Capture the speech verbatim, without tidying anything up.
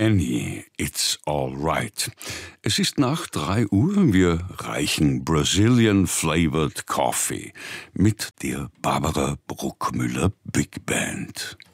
Annie, it's all right. Es ist nach drei Uhr, wir reichen Brazilian Flavored Coffee mit der Barbara Bruckmüller Big Band.